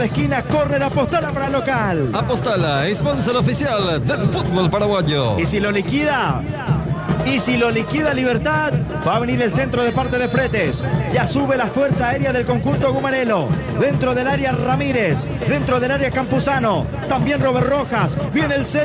pelota esquina, córner, apostala para el local. Apostala, sponsor oficial del fútbol paraguayo. Y si lo liquida Libertad, va a venir el centro de parte de Fretes. Ya sube la fuerza aérea del conjunto gumarelo. Dentro del área Ramírez, dentro del área Campuzano, también Robert Rojas. Viene el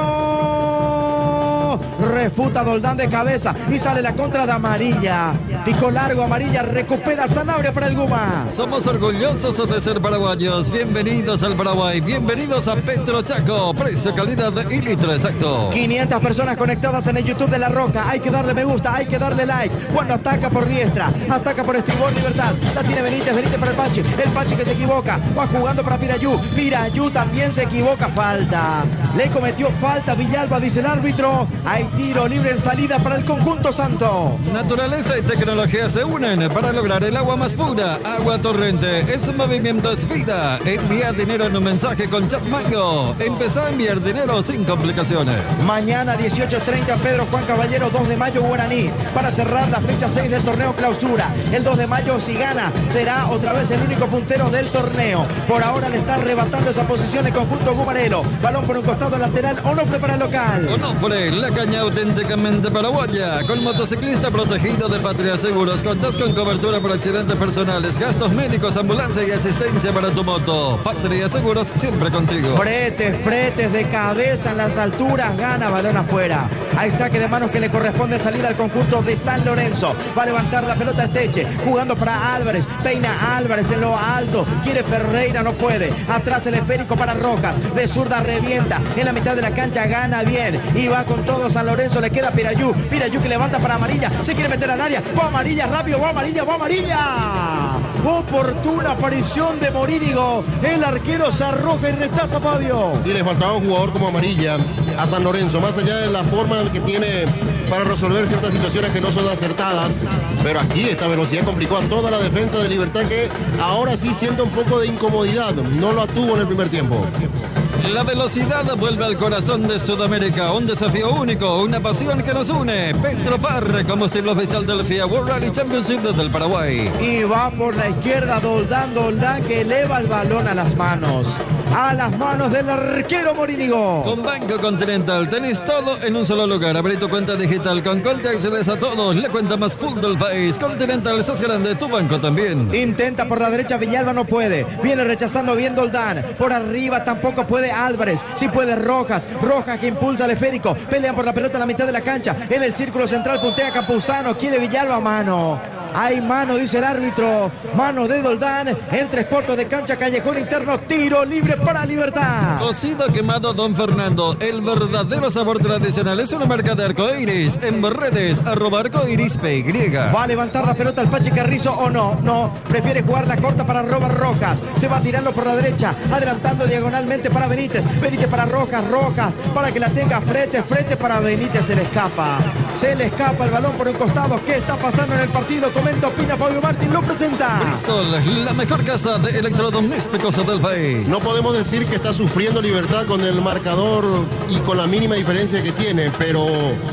centro. Refuta Doldán de cabeza y sale la contra de Amarilla. Pico largo, Amarilla recupera Sanabria para el Guma. Somos orgullosos de ser paraguayos. Bienvenidos al Paraguay. Bienvenidos a Petro Chaco. Precio, calidad y litro exacto. 500 personas conectadas en el YouTube de La Roca. Hay que darle me gusta, hay que darle like. Cuando ataca por diestra, ataca por estribor Libertad. La tiene Benítez, Benítez para el Pachi. El Pachi que se equivoca. Va jugando para Pirayú. Pirayú también se equivoca. Falta. Le cometió falta Villalba, dice el árbitro. Hay tiro libre en salida para el conjunto santo. Naturaleza y tecnología se unen para lograr el agua más pura. Agua Torrente. Ese movimiento es vida. Envía dinero en un mensaje con Chat Mango. Empezá a enviar dinero sin complicaciones. Mañana 18:30 Pedro Juan Caballero, 2 de mayo Guaraní. Para cerrar la fecha 6 del torneo clausura. El 2 de mayo si gana será otra vez el único puntero del torneo. Por ahora le está arrebatando esa posición el conjunto gumarelo. Balón por un costado lateral. Onofre para el local. Onofre, la caña auténticamente paraguaya. Con motociclista protegido de Patria Seguros. Contás con cobertura por accidentes personales, gastos médicos, ambulancia y asistencia para tu moto. Patria Seguros, siempre contigo. Fretes de cabeza en las alturas. Gana, balón afuera. Hay saque de manos que le corresponde salida al conjunto de San Lorenzo. Va a levantar la pelota Esteche. Jugando para Álvarez. Peina Álvarez en lo alto. Quiere Ferreira, no puede. Atrás el esférico para Rojas. De zurda revienta. En la mitad de la cancha gana bien. Y va con todo San Lorenzo. Le queda Pirayú. Pirayú que levanta para Amarilla. Se quiere meter al área. Va Amarilla, rápido. Va Amarilla, va Amarilla. Oportuna aparición de Morínigo. El arquero se arroja y rechaza, Fabio. Y le faltaba un jugador como Amarilla a San Lorenzo. Más allá de la forma que tiene para resolver ciertas situaciones que no son acertadas. Pero aquí esta velocidad complicó a toda la defensa de Libertad, que ahora sí siente un poco de incomodidad. No lo tuvo en el primer tiempo. La velocidad vuelve al corazón de Sudamérica. Un desafío único, una pasión que nos une. Petro Parre, combustible oficial del FIA World Rally Championship desde el Paraguay. Y va por la izquierda Doldán que eleva el balón a las manos. A las manos del arquero Morínigo. Con Banco Continental tenés todo en un solo lugar. Abrí tu cuenta digital con Conte, accedes a todo. La cuenta más full del país. Continental, sos grande, tu banco también. Intenta por la derecha, Villalba no puede. Viene rechazando bien Doldán. Por arriba tampoco puede Álvarez. Sí puede Rojas. Rojas que impulsa al esférico. Pelean por la pelota en la mitad de la cancha. En el círculo central puntea Campuzano. Quiere Villalba, mano. Hay mano, dice el árbitro. Mano de Doldán. En 3/4 de cancha, callejón interno. Tiro libre para Libertad. Cocido quemado Don Fernando. El verdadero sabor tradicional. Es una marca de arcoiris. En redes, @arcoirispy. Va a levantar la pelota el Pachi Carrizo o no. No. Prefiere jugar la corta para Robert Rojas. Se va tirando por la derecha. Adelantando diagonalmente para Benítez. Benítez para Rojas. Rojas para que la tenga Fretes. Fretes para Benítez. Se le escapa. Se le escapa el balón por un costado. ¿Qué está pasando en el partido? Comenta, opina Fabio Martín. Lo presenta. Bristol, la mejor casa de electrodomésticos del país. No podemos decir que está sufriendo Libertad con el marcador y con la mínima diferencia que tiene, pero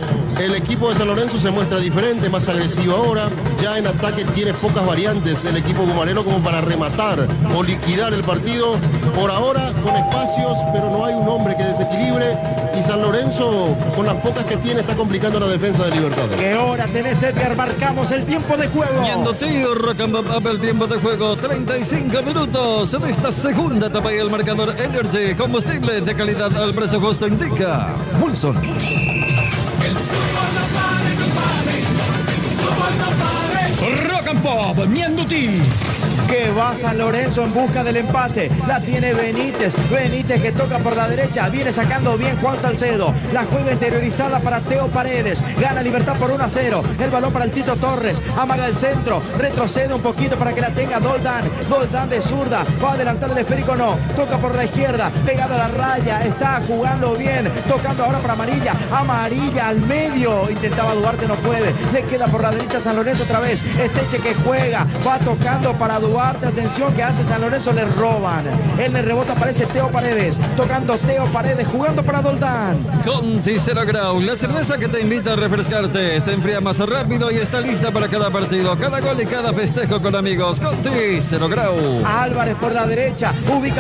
el equipo de San Lorenzo se muestra diferente, más agresivo ahora. Ya en ataque tiene pocas variantes el equipo gumarelo como para rematar o liquidar el partido. Por ahora con espacios, pero no hay un hombre que desequilibre. Y San Lorenzo, con las pocas que tiene, está complicando la defensa de Libertad. ¿Qué hora tenés, Edgar? Marcamos el tiempo de juego. Yendo tío, Rocambam, el tiempo de juego, 35 minutos de esta segunda etapa y el marcador Energy, combustible de calidad al precio justo, indica Wilson. El fútbol no pare. Rock and Pop, Mienduti. Que va San Lorenzo en busca del empate. La tiene Benítez. Benítez que toca por la derecha. Viene sacando bien Juan Salcedo. La juega interiorizada para Teo Paredes. Gana Libertad por 1-0. El balón para el Tito Torres. Amaga el centro. Retrocede un poquito para que la tenga Doldán. Doldán de zurda. Va a adelantar el esférico. No. Toca por la izquierda. Pegado a la raya. Está jugando bien. Tocando ahora para Amarilla. Amarilla al medio. Intentaba Duarte. No puede. Le queda por la derecha San Lorenzo otra vez. Esteche que juega. Va tocando para Duarte. Atención que hace San Lorenzo, le roban. En el rebote aparece Teo Paredes. Tocando Teo Paredes, jugando para Doldán. Conti Zero Grau, la cerveza que te invita a refrescarte. Se enfría más rápido y está lista para cada partido, cada gol y cada festejo con amigos. Conti Zero Grau. Álvarez por la derecha, ubica